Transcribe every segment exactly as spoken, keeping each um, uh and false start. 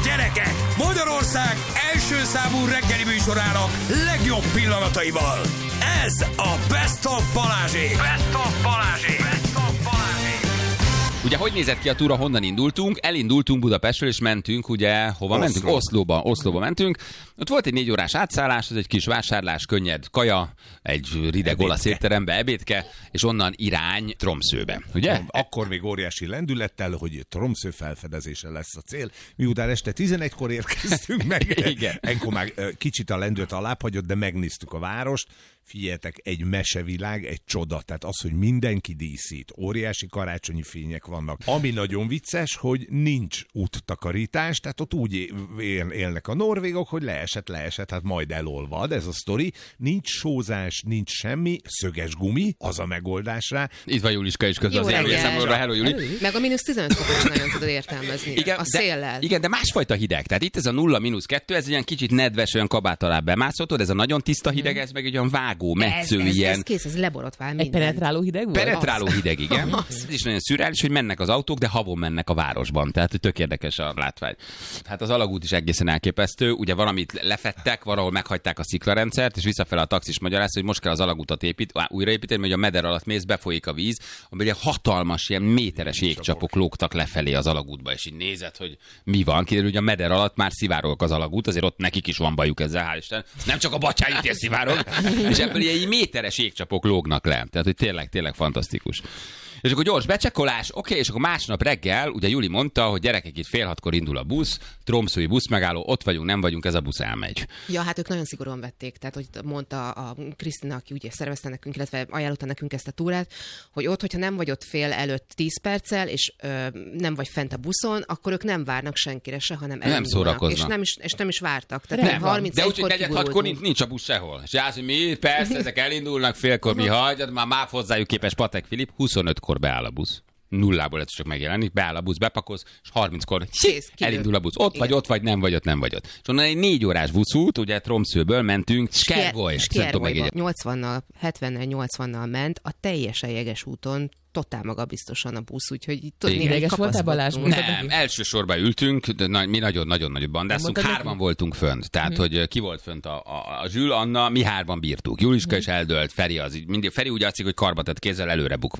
Gyerekek, Magyarország első számú reggeli műsorának legjobb pillanataival. Ez a Best of Balázsék. Best of Balázsék. Best of Balázsék. Ugye, hogy nézett ki a túra, honnan indultunk? Elindultunk Budapestről, és mentünk, ugye, hova Oszló. mentünk? Oszlóba. Oszlóba mentünk. Ott volt egy négy órás átszállás, az egy kis vásárlás, könnyed kaja, egy rideg olasz étterembe, ebédke, és onnan irány Tromsøbe, ugye? Akkor még óriási lendülettel, hogy Tromsø felfedezése lesz a cél. Miután este tizenegykor érkeztünk meg, Igen. ekkor már kicsit a lendület alább hagyott, de megnéztük a várost. Figyeljetek, egy mesevilág, egy csoda. Tehát az, hogy mindenki díszít, óriási karácsonyi fények vannak. Ami nagyon vicces, hogy nincs úttakarítás, tehát ott úgy él, élnek a norvégok, hogy leesett, leesett, hát majd elolvad ez a sztori. Nincs sózás, nincs semmi, szöges gumi, az a megoldás rá. Itt van Juliska is közben az előszámolóra. Hello, Juli. Meg a mínusz tizenöt fokot is nagyon tudod értelmezni. Igen, a széllel. De, igen, de másfajta hideg. Tehát itt ez a nulla mínusz kettő, ez olyan kicsit nedves, olyan kabát alá bemászoltod, ez a nagyon tiszta hideg, ez meg egy olyan vágó, metsző, ez, ez, ilyen. Ez kész, ez leborotvál minden. Egy penetráló hideg volt? Penetráló az. hideg, igen. Ez is nagyon szürreális, hogy mennek az autók, de havon mennek a városban. Tehát tök érdekes a látvány. Hát az alagút is egészen elképesztő. Ugye valamit lefettek, valahol meghagyták a sziklarendszert, és visszafele a taxis magyaráz, hogy most kell az alagútat épít, újraépíteni, hogy a meder alatt mész, befolyik a víz, amiben egy hatalmas, ilyen méteres jégcsapok lógtak lefelé az alagútba, és így nézed, hogy mi van. Kiderül, hogy a meder alatt már szivárog az alagút, azért ott nekik is van bajuk ezzel, hál' Isten. Nem csak a Batyányi tér szivárog, és ebből ilyen méteres jégcsapok lógnak le. Tehát, hogy tényleg, tényleg fantasztikus. És akkor gyors becsekkolás, oké, okay, és akkor másnap reggel, ugye Juli mondta, hogy gyerekek, itt fél hatkor indul a busz, Tromsøi busz megálló, ott vagyunk, nem vagyunk, ez a busz elmegy. Ja, hát ők nagyon szigorúan vették, tehát hogy mondta a Krisztina, aki ugye szervezte nekünk, illetve ajánlotta nekünk ezt a túrát, hogy ott, hogyha nem vagy ott fél előtt tíz perccel, és ö, nem vagy fent a buszon, akkor ők nem várnak senkire se, hanem elindulnak. Nem szórakoznak. És nem is, és nem is vártak. Tehát nem, de úgy, hogy negyed hatkor nincs, nincs a busz sehol. És az, hogy mi, persze, ezek elindulnak, félkor mi hagyjad, már már hozzájuk képes Patek Filip, huszonötkor beáll a busz. Nullából lehet csak megjelenni, beáll a busz, bepakolsz, és harminckor Kész, elindul a busz. Ott Igen. vagy, ott vagy, nem vagy ott, nem vagy ott. És onnan egy négy órás buszút, ugye Tromsøből mentünk Skjervøy. nyolcvannal, hetvennel, nyolcvannal ment a teljesen jeges úton, totál magabiztosan a busz, úgyhogy tudni, ideges voltál, Balázs? Nem, elsősorban ültünk, de na, mi nagyon-nagyon nagyobb bandáztunk, hárman neki? voltunk fönt. Tehát, hmm. hogy ki volt fönt a, a, a Zsül, Anna, mi hárman bírtuk. Juliska hmm. is eldőlt, Feri az, mindig, Feri úgy látszik, hogy karba tett kézzel előre bukva.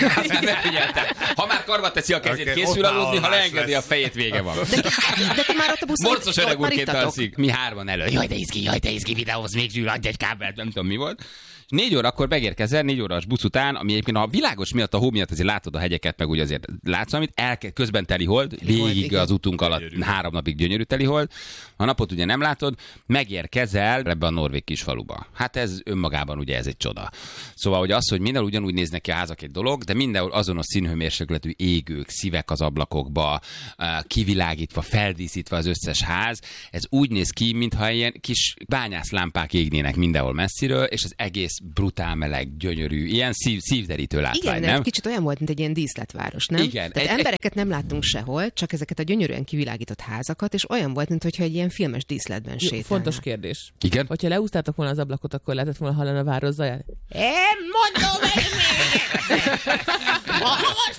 Ha már karba teszi a kezét, okay, készül aludni, ha leengedi a fejét, vége van. De, de ti már ott a buszon Morcos öreg úrként alszik. Mi hárman elő. Jaj, de izgi, jaj, de izgi, videóz még Zsül, adj egy kábelt, nem tudom mi volt. Négy órakor megérkezel, négy órás busz után, ami egyébként a világos miatt, a hó miatt azért látod a hegyeket, meg ugye azért látsz, amit el, közben teli hold, végig az utunk alatt gyönyörű. három napig gyönyörű teli hold. A napot ugye nem látod, megérkezel ebbe a norvég kisfaluba. Hát ez önmagában ugye ez egy csoda. Szóval, hogy az, hogy mindenhol ugyanúgy néznek ki a házak egy dolog, de mindenhol azonos színhőmérsékletű égők, szívek az ablakokba, kivilágítva, feldíszítve az összes ház, ez úgy néz ki, mintha ilyen kis bányászlámpák égnének mindenhol messziről, és az egész brutál meleg, gyönyörű, ilyen szív, szívderítő látvány, Igen, nem? egy kicsit olyan volt, mint egy ilyen díszletváros, nem? Igen. Tehát egy, embereket nem láttunk sehol, csak ezeket a gyönyörűen kivilágított házakat, és olyan volt, mintha egy ilyen filmes díszletben sétálna. Fontos kérdés. Igen? Hogyha leúztátok volna az ablakot, akkor lehetett volna hallani a város zaját. Én mondom, hogy még a havas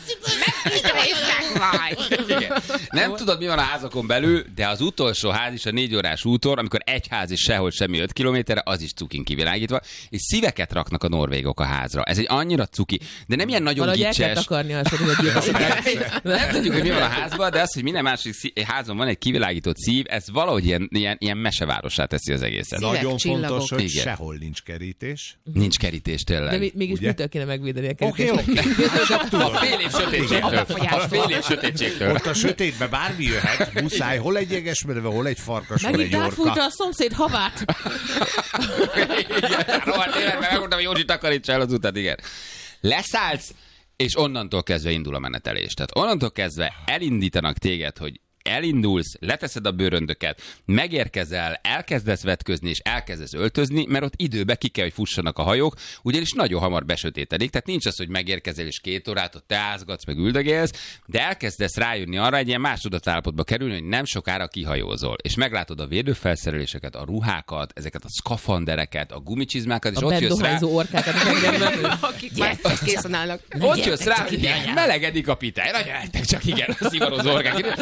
Nem tudod, mi van a házakon belül, de az utolsó ház is a négy órás úton, amikor egy ház is sehol semmi öt kilométerre, az is cukin kivilágítva, és szíveket raknak a norvégok a házra. Ez egy annyira cuki, de nem ilyen nagyon Valahogy gicses. el kell takarni azt, hogy a gyilkosság. Nem tudjuk, hogy mi van a házban, de az, hogy minden másik szív, házon van egy kivilágított szív, ez valahogy ilyen, ilyen, ilyen mesevárossá teszi az egészet. Szívek, nagyon csillagok. fontos, hogy Igen. sehol nincs kerítés. Nincs kerítés, tényleg. De mégis Ugye? mitől kéne megvédeni a Oké, kerítést? oké. A fél év sötétségtől. A fél év sötétségtől. Ott a sötétbe bármi jöhet, muszáj, hol egy jegesmedve, hol egy farkas, hol egy Megint orka. átfújta a szomszéd havát. Igen, rohadt élet, mert megmondtam, hogy Józsi takarítsa el az utat, igen. Leszállsz, és onnantól kezdve indul a menetelés. Tehát onnantól kezdve elindítanak téged, hogy elindulsz, leteszed a bőröndöket, megérkezel, elkezdesz vetközni, és elkezdesz öltözni, mert ott időbe ki kell, hogy fussanak a hajók, ugyanis nagyon hamar besötétedik, tehát nincs az, hogy megérkezel, és két órát ott teázgatsz, meg üldögélsz, de elkezdesz rájönni arra, egy ilyen más tudatállapotba kerülni, hogy nem sokára kihajózol, és meglátod a védőfelszereléseket, a ruhákat, ezeket a szkafandereket, a gumicsizmákat, és a ott jössz rá, orkákat a tengerben. Akik már készen állnak. ott jössz rá, hogy melegedik a pitály, nagyon eltek csak igen, a szivarozó orgák. Rájössz,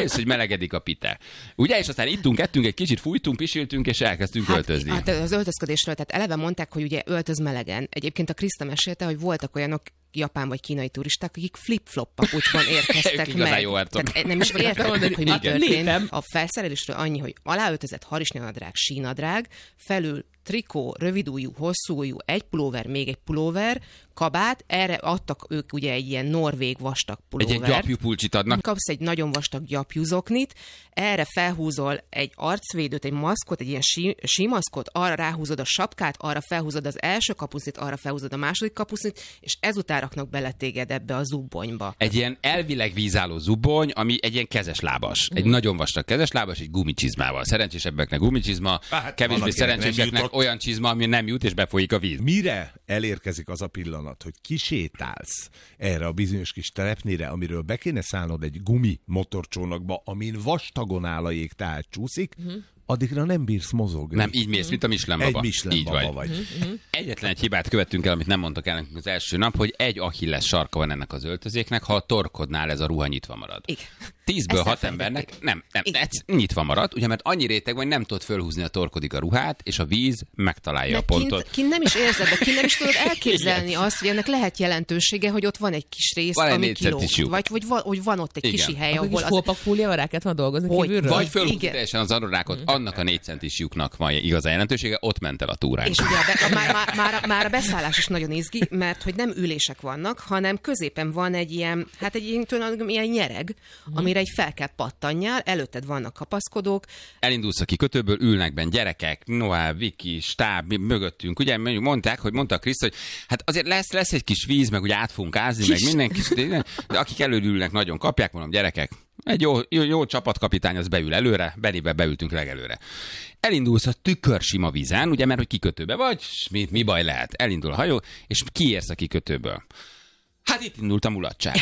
rájössz, hogy melegedik a pite. Ugye, és aztán ittunk, ettünk, egy kicsit fújtunk, pisiltünk, és elkezdtünk Hát, öltözni. hát az öltözködésről, tehát eleve mondták, hogy ugye öltöz melegen. Egyébként a Kriszta mesélte, hogy voltak olyanok japán vagy kínai turisták, akik flip-flop papucsban érkeztek Ők igazán meg. jó arcok. Tehát nem is értem, hogy mi Igen. történt. Lépem. A felszerelésről annyi, hogy aláöltözett harisnyanadrág, sínadrág, felül trikó, rövidújú, hosszújú, egy pulóver, még egy pulóver, kabát, erre adtak ők ugye egy ilyen norvég vastag Egy, pulóvert. egy gyapjú pulcsit adnak. Kapsz egy nagyon vastag gyapjúzoknit, erre felhúzol egy arcvédőt, egy maszkot, egy ilyen sí, símaszkot, arra ráhúzod a sapkát, arra felhúzod az első kapucnit, arra felhúzod a második kapucnit, és ezután raknak bele téged ebbe a zubbonyba. Egy ilyen elvileg vízálló zubony, ami egy ilyen kezeslábas. Egy nagyon vastag kezeslábas, egy gumicsizmával. Szerencsésebbeknek gumicsizma, Hát, kevésbé van, akinek nem szerencséseknek jutott. olyan csizma, ami nem jut, és befolyik a víz. Mire elérkezik az a pillanat, hogy kisétálsz erre a bizonyos kis telepnére, amiről be kéne szállnod egy gumi motorcsónakba, amin vastagon áll a jég, tehát csúszik, uh-huh. addigra nem bírsz mozogni. Nem, így mész, mint a Michelin Egy baba. Michelin így baba vagy. vagy. Egyetlen egy hibát követtünk el, amit nem mondtak el nekünk az első nap, hogy egy Achilles sarka van ennek az öltözéknek, ha a torkodnál ez a ruha nyitva marad. Igen. Tízből Ezt hat elfelejtették. embernek nem, nem, Igen. ez nyitva marad, ugye, mert annyi réteg van, hogy nem tudod fölhúzni a torkodig a ruhát, és a víz megtalálja Mert a pontot. kint, kint nem is érzed, de kint nem is tudod elképzelni azt, hogy ennek lehet jelentősége, hogy ott van egy kis rész, Van egy ami négyzetes kilóg. lyuk. Vagy, vagy van, hogy van ott egy Igen. kisi hely, Akkor ahol kis az... fópakfóliával rá kellett volna dolgozni Hogy? kívülről? Vagy fölhúzni Igen. teljesen az anorákot, annak a négy centis lyuknak van igazán jelentősége, ott ment el a túránk. És ugye a be, a, már, már, már, már a beszállás is nagyon izgi, mert hogy nem ülések vannak, hanem középen van egy ilyen, hát egy ilyen, tulajdonképpen ilyen nyereg, amire egy fel kell pattanjál, előtted vannak kapaszkodók. Elindulsz a kikötőből, ülnek benn gyerekek, Noel, Viki, stáb, mi mögöttünk. Ugye mondjuk mondták, hogy mondta a Kriszt, hogy hát azért lesz, lesz egy kis víz, meg ugye át fogunk ázni, meg mindenki, de, de akik előbb ülnek, nagyon kapják, mondom, gyerekek, egy jó, jó, jó csapatkapitány az beül előre, Bennibe beültünk legelőre. Elindulsz a tükörsima vízen, ugye, mert hogy kikötőbe vagy, mi, mi baj lehet? Elindul a hajó, és kiérsz a kikötőből. Hát itt indult a mulatság.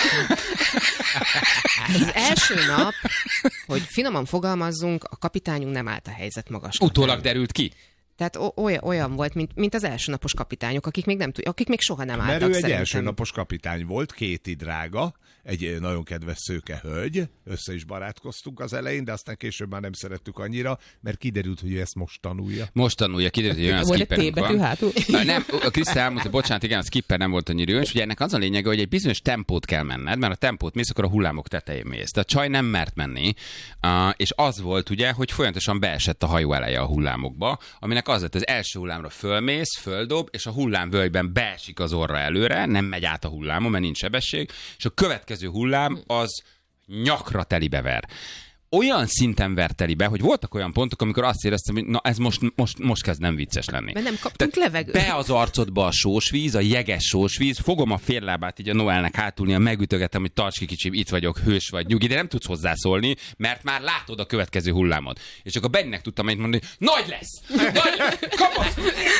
Az első nap, hogy finoman fogalmazzunk, a kapitányunk nem állt a helyzet magas. Utólag derült ki. Tehát o- olyan, olyan volt, mint, mint az elsőnapos kapitányok, akik még, nem tud, akik még soha nem álltak Mert ő egy szerintem. elsőnapos kapitány volt, Kéti drága, egy nagyon kedves szőke hölgy, össze is barátkoztunk az elején, de aztán később már nem szerettük annyira, mert kiderült, hogy ő ezt most tanulja. Most tanulja, kiderült, hogy olyan Volt egy skipperünk T-betű van. hátul? Na, nem, a Kriszta elmondta, bocsánat, igen, a skipper nem volt annyira jó, és ugye ennek az a lényege, hogy egy bizonyos tempót kell menned, mert a tempót mész, akkor a hullámok tetején mész. Tehát a csaj nem mert menni, uh, és az volt ugye, hogy folyamatosan beesett a hajó eleje a hullámokba, aminek az lett, az első hullámra fölmész, földob, és a hullámvölgyben beesik az orra előre, nem megy át a hullámon, mert nincs sebesség, és a következő hullám az nyakra telibever. Olyan szinten vert telibe, hogy voltak olyan pontok, amikor azt éreztem, hogy na ez most, most, most kezd nem vicces lenni. Mert nem kaptunk levegőt. Be az arcodba a sósvíz, a jeges sósvíz, fogom a féllábát így a Noelnek hátulnia, megütögetem, hogy tarts ki kicsim, itt vagyok, hős vagy, nyugi, de nem tudsz hozzászólni, mert már látod a következő hullámot. És akkor Benninek tudtam majd mondani, nagy lesz! Nagy, kapasz!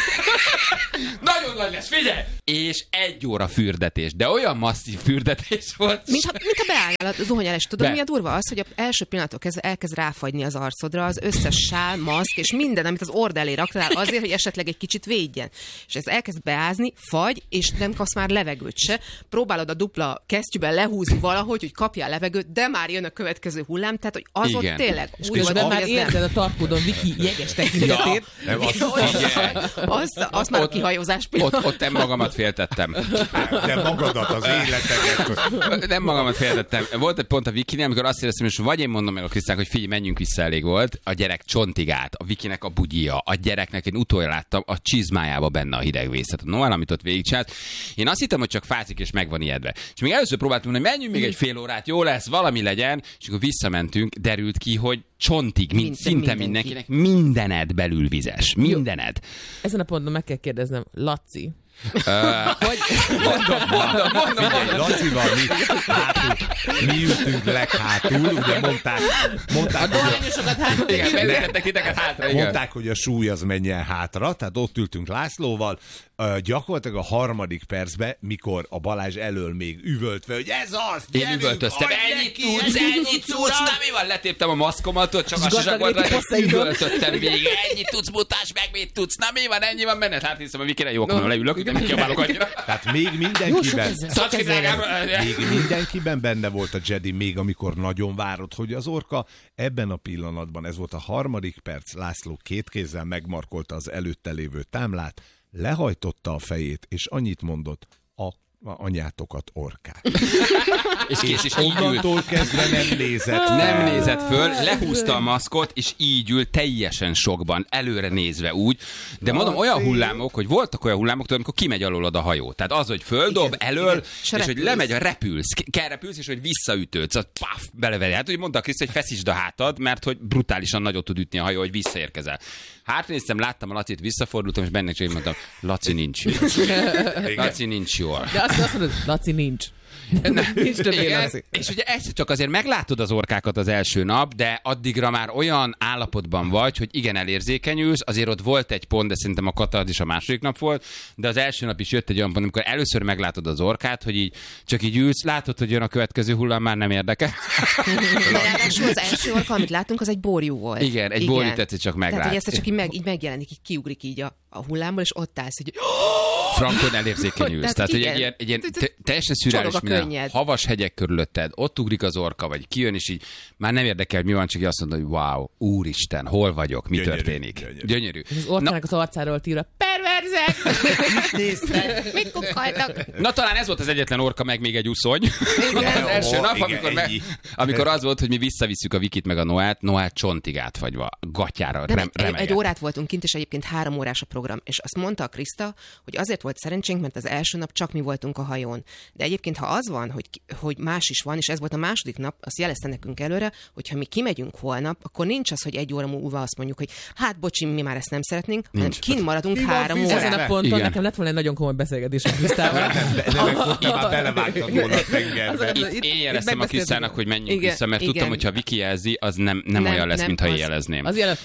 Nagyon nagy lesz, figyelj! És egy óra fürdetés, de olyan masszív fürdetés volt. Mintha, mintha beállnál a zuhanyálás. Tudod, Be. mi a durva? Az, hogy az első pillanattól kezdve elkezd ráfagyni az arcodra az összes sál, maszk és minden, amit az orr elé raktál azért, hogy esetleg egy kicsit védjen. És ez elkezd beázni, fagy, és nem kapsz már levegőt se. Próbálod a dupla kesztyűben lehúzni valahogy, hogy kapjál levegőt, de már jön a következő hullám, tehát hogy az Igen. ott tényleg És úgy volt, közben hogy már ez érzed nem. a tarkódon Viki jeges tekintetét. Nem, azt, Az, az már a kihajózás pillanat. Ott, ott nem magamat féltettem. de magadat, az életedet. Nem magamat féltettem. Volt egy pont a Vikinél, amikor azt éreztem, hogy vagy én mondom meg a Krisztának, hogy figyelj, menjünk vissza, elég volt. A gyerek csontig át, a Vikinek a bugyia, a gyereknek én utoljára láttam a csizmájába benne a hideg víz. Tehát a Noel, amit ott végigcsinált. Én azt hittem, hogy csak fázik és meg van ijedve. És még először próbáltam mondani, hogy menjünk még egy fél órát, jó lesz, valami legyen, és akkor visszamentünk, derült ki, hogy csontig, mint Minden- szinte mindenki. mindenkinek, mindened belül vizes. Mindened. Ezen a ponton meg kell kérdeznem, Laci, Hogy... Mondom, mondom, mondom, Figyelj, Lacival mi, hátul, mi ültünk leghátul, ugye mondták, mondták, hogy a, igen, belétettek titeket hátra, igen. mondták, hogy a súly az menjen hátra, tehát ott ültünk Lászlóval, uh, gyakorlatilag a harmadik percben, mikor a Balázs elől még üvöltve, hogy ez az, Én gyerünk, üvöltöztem, adj ennyit neki, tudsz, ennyit tudsz, na mi van, letéptem a maszkomat, ott csak a gazdag sisakot régi rajta, passzaidon. üvöltöttem végig, ennyit tudsz, mutasd meg, mit tudsz, na mi van, ennyi van, menet, hát hiszem, a Vikire jók, mondom, leülök, hallgatunk, de nem kiabálok annyira. Tehát még mindenkiben, Szacski, drágám, még mindenkiben benne volt a Jedi, még amikor nagyon várod, hogy az orka ebben a pillanatban, ez volt a harmadik perc, László két kézzel megmarkolta az előtte lévő támlát, lehajtotta a fejét, és annyit mondott, a a anyátokat orkák. És kész, és így ült. Onnantól kezdve nem nézett fel. Nem nézett föl, lehúzta a maszkot, és így ült teljesen sokban, előre nézve úgy. De mondom, olyan hullámok, hogy voltak olyan hullámok, tudod, amikor kimegy alólad a hajó. Tehát az, hogy földob, igen, elől, igen, és, és hogy lemegy, repülsz, kell repülsz, és hogy visszaütődsz, az paf, beleveri. Hát, hogy mondta a Kriszti, hogy feszítsd a hátad, mert hogy brutálisan nagyot tud ütni a hajó, hogy visszaérkezel. Hátréztem, láttam a Lacit, visszafordultam, és benne csak mondtam, Laci nincs jó. Laci nincs jó. De azt, azt mondod, Laci nincs. Nem, nincs többé Laci. És ugye ezt csak azért meglátod az orkákat az első nap, de addigra már olyan állapotban vagy, hogy igen, elérzékenyülsz, azért ott volt egy pont, de szerintem a Katard is a második nap volt, de az első nap is jött egy olyan pont, amikor először meglátod az orkát, hogy így csak így ülsz, látod, hogy jön a következő hullám, már nem érdekel. De ráadásul az első orka, amit látunk, az egy borjú volt. Igen, egy igen. borjú tetszik csak meglátni. Tehát, hogy ezt csak így, meg, így megjelenik, így kiugrik így a, a hullámból, és ott állsz, hogy frankon elérzékenyülsz. Tehát, hogy egy ilyen, egy ilyen te, teljesen szürreális minden, havas hegyek körülötted, ott ugrik az orka, vagy kijön, és így már nem érdekel, mi van, csak azt mondod, hogy wow, úristen, hol vagyok, mi gyönyörű, történik. Gyönyörű. gyönyörű. Az orkának az arcáról tíra, perverzek! Mit néztek? Mit kukkaltak? Na talán ez volt az egyetlen orka, meg még egy uszony. Az első nap, igen, amikor, me, amikor az volt, hogy mi visszavisszük a Vikit meg a Noát, Noát csontig átfagyva, gatyára rem, egy, egy órát voltunk kint, és egyébként három órás a program. És azt mondta a Kriszta, hogy azért volt szerencsénk, mert az első nap csak mi voltunk a hajón. De egyébként, ha az van, hogy, hogy más is van, és ez volt a második nap, azt jelezte nekünk előre, hogy ha mi kimegyünk holnap, akkor nincs az, hogy egy óra múlva azt mondjuk, hogy hát bocsi, mi már ezt nem szeretnénk, nincs. hanem kint maradunk mi három órára. Ezen a ponton igen. nekem lett volna egy nagyon komoly beszélgetés a Krisztával. De nem, akkor te már belevágtad volna a tengerbe. Én jeleztem a Krisztának, hogy menjünk igen, vissza, mert igen. tudtam, hogy ha Viki jelzi, az nem, nem, nem olyan lesz, nem, mint ha én jelezném. Az jelen...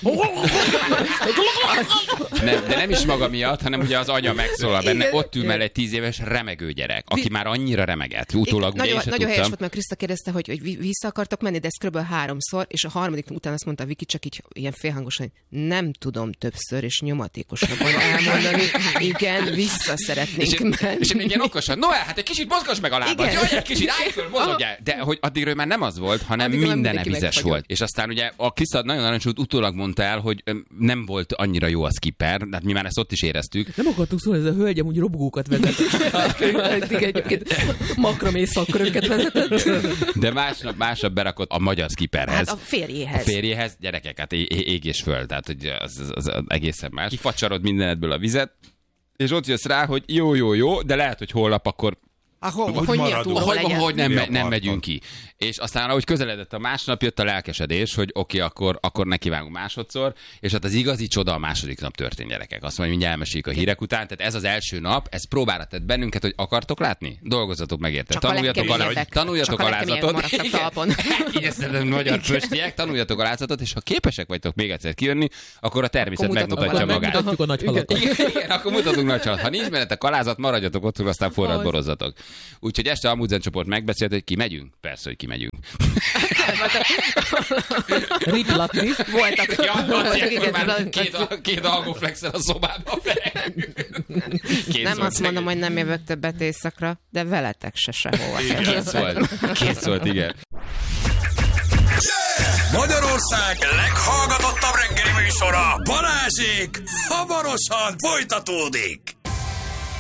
nem, de nem is maga miatt, hanem ugye az anya megszólal benne, ott ül mellett tíz éves remegő gyerek, aki már annyira remegett. Utólag ugye én se nagyon helyes volt, mert Kriszta kérdezte, hogy, hogy vissza akartak menni, de ez kb. háromszor, és a harmadik után azt mondta Viki csak így ilyen félhangosan, hogy nem tudom többször és nyomatékosabban elmondani, igen, vissza szeretnénk és menni. És még ilyen okosan, no, hát egy kicsit mozgass meg a lábad, jó, egy kicsit állj föl, mozogjál. De hogy addigra már nem az volt, hanem addigra minden vizes volt. És aztán ugye a Kriszta nagyon arancsult utólag mondta el, hogy nem volt annyira jó a skipper, de mi már ezt ott is éreztük. Nem akartuk szólni, ez a hölgy amúgy robogókat vezetett. Egyébként makramé szakköröket vezetett. De másnap, másnap berakott a magyar skipperhez. Hát a férjéhez. A férjéhez, gyerekek, hát ég és föld, tehát hogy az, az, az egészen más. Kifacsarod mindenedből a vizet, és ott jössz rá, hogy jó, jó, jó, de lehet, hogy holnap akkor Ahol, hogy, hogy, túl, hogy, hogy nem, me, nem megyünk ki. És aztán, ahogy közeledett a másnap, jött a lelkesedés, hogy oké, okay, akkor, akkor nekivágunk másodszor, és hát az igazi csoda a második nap történt, gyerekek. Azt mondja, hogy mindjárt elmeséljük a hírek után. Tehát ez az első nap, ez próbára tett bennünket, hogy akartok látni? Dolgozzatok meg érte. Tanuljatok, alá, tanuljatok alázatot. Kinyesztetem magyar pöstiek, tanuljatok alázatot, és ha képesek vagytok még egyszer kijönni, akkor a természet megmutatja magát. Megmutatjuk a nagy halakat. Igen, akkor mutatunk nagy halat. Ha nincs bennetek alázat, maradjatok otthon, aztán forrad borozzatok. Úgyhogy este a Amundsen csoport megbeszélt, hogy ki megyünk. Persze, hogy ki megyünk. Rip Laci. Voltak. Ja, Laci, már két, két algóflexen a szobában. Nem azt mondom, hogy nem jövök többet éjszakra, de veletek se sehova. Kész volt. Kész volt, igen. Magyarország leghallgatottabb reggeli műsora, Balázsék, hamarosan folytatódik.